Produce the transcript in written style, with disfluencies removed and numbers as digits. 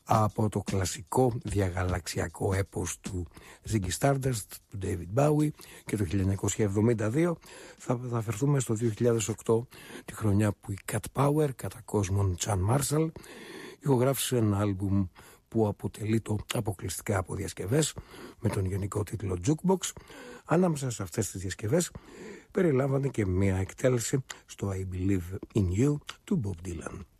από το κλασικό διαγαλαξιακό έπος του Ziggy Stardust, του David Bowie, και το 1972 θα αφαιρθούμε στο 2008, τη χρονιά που η Cat Power κατά κόσμον Chan Marshall ηχογράφησε ένα άλμπουμ που αποτελείται αποκλειστικά από διασκευές με τον γενικό τίτλο Jukebox. Ανάμεσα σε αυτές τις διασκευές περιλάμβανε και μια εκτέλεση στο I Believe in You του Bob Dylan.